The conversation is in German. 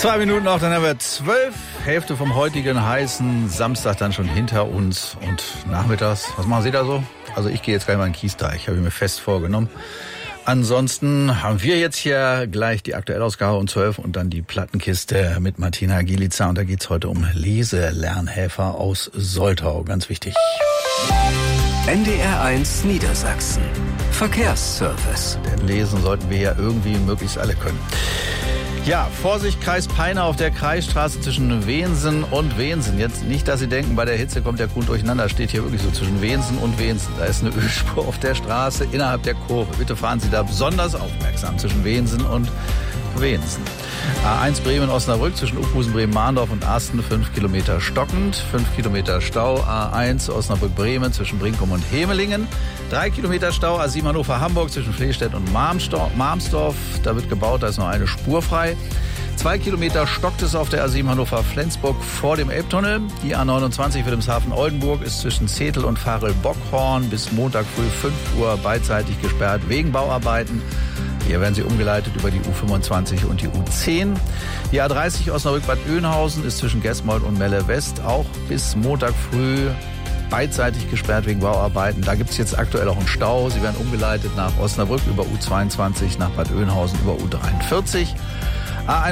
2 Minuten noch, dann haben wir 12. Hälfte vom heutigen heißen Samstag dann schon hinter uns. Und nachmittags, was machen Sie da so? Also ich gehe jetzt gleich mal in den Kiesteich, habe ich mir fest vorgenommen. Ansonsten haben wir jetzt hier gleich die Aktuellausgabe um 12 und dann die Plattenkiste mit Martina Gielica. Und da geht's heute um Leselernhelfer aus Soltau. Ganz wichtig. NDR1 Niedersachsen. Verkehrsservice. Denn lesen sollten wir ja irgendwie möglichst alle können. Ja, Vorsicht, Kreis Peine auf der Kreisstraße zwischen Wensen und Wensen. Jetzt nicht, dass Sie denken, bei der Hitze kommt der Kuhn durcheinander. Steht hier wirklich so zwischen Wensen und Wensen. Da ist eine Ölspur auf der Straße innerhalb der Kurve. Bitte fahren Sie da besonders aufmerksam zwischen Wensen und Wensen. A1 Bremen-Osnabrück zwischen Uphusen, Bremen-Mahndorf und Asten 5 Kilometer stockend, 5 Kilometer Stau. A1 Osnabrück-Bremen zwischen Brinkum und Hemelingen, 3 Kilometer Stau. A7 Hannover-Hamburg zwischen Flehstedt und Marmsdorf. Da wird gebaut, da ist noch eine Spur frei. 2 Kilometer stockt es auf der A7 Hannover-Flensburg vor dem Elbtunnel. Die A29 Wilhelmshaven Oldenburg ist zwischen Zetel und Varel-Bockhorn bis Montag früh 5 Uhr beidseitig gesperrt wegen Bauarbeiten. Hier werden sie umgeleitet über die U25 und die U10. Die A30 Osnabrück-Bad Oeynhausen ist zwischen Gesmold und Melle West auch bis Montag früh beidseitig gesperrt wegen Bauarbeiten. Da gibt es jetzt aktuell auch einen Stau. Sie werden umgeleitet nach Osnabrück über U22, nach Bad Oeynhausen über U43.